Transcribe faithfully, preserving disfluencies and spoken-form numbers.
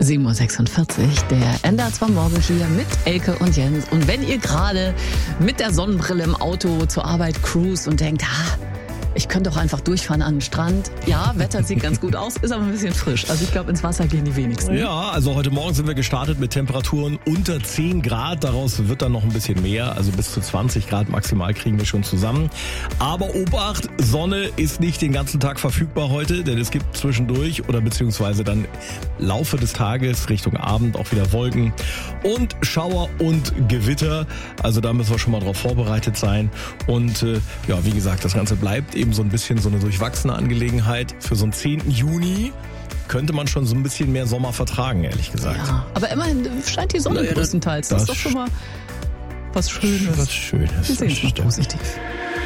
sieben Uhr sechsundvierzig, der N D R zwei Morgen hier mit Elke und Jens. Und wenn ihr gerade mit der Sonnenbrille im Auto zur Arbeit cruist und denkt, ha, ich könnte doch einfach durchfahren an den Strand. Ja, Wetter sieht ganz gut aus, ist aber ein bisschen frisch. Also ich glaube, ins Wasser gehen die wenigsten. Ja, also heute Morgen sind wir gestartet mit Temperaturen unter zehn Grad. Daraus wird dann noch ein bisschen mehr. Also bis zu zwanzig Grad maximal kriegen wir schon zusammen. Aber Obacht, Sonne ist nicht den ganzen Tag verfügbar heute, denn es gibt zwischendurch oder beziehungsweise dann Laufe des Tages Richtung Abend auch wieder Wolken und Schauer und Gewitter. Also da müssen wir schon mal drauf vorbereitet sein. Und äh, ja, wie gesagt, das Ganze bleibt eben so ein bisschen so eine durchwachsene Angelegenheit. Für so einen zehnten Juni könnte man schon so ein bisschen mehr Sommer vertragen, ehrlich gesagt. Ja, aber immerhin scheint die Sonne Naja, größtenteils. Das, das ist doch schon mal was Schönes. Was Schönes. Wir sehen es mal stimmt. positiv.